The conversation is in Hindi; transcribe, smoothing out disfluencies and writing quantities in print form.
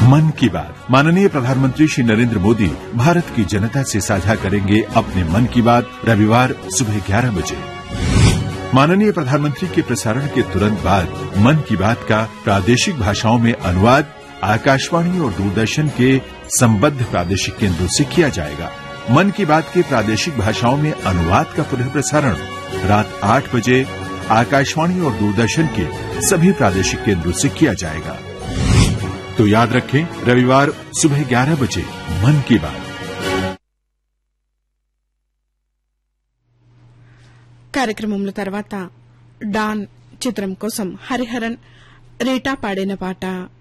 मन की बात। माननीय प्रधानमंत्री श्री नरेंद्र मोदी भारत की जनता से साझा करेंगे अपने मन की बात रविवार सुबह 11 बजे। माननीय प्रधानमंत्री के प्रसारण के तुरंत बाद मन की बात का प्रादेशिक भाषाओं में अनुवाद आकाशवाणी और दूरदर्शन के संबद्ध प्रादेशिक केंद्रों से किया जाएगा। मन की बात के प्रादेशिक भाषाओं में अनुवाद का पुनः प्रसारण रात 8 बजे आकाशवाणी और दूरदर्शन के सभी प्रादेशिक केंद्रों से किया जाएगा। तो याद रखें, रविवार सुबह 11 बजे मन की बात। కార్యక్రమంలో తర్వాత డాన్ చిత్రం కోసం హరిహరన్ రీటా పాడిన పాట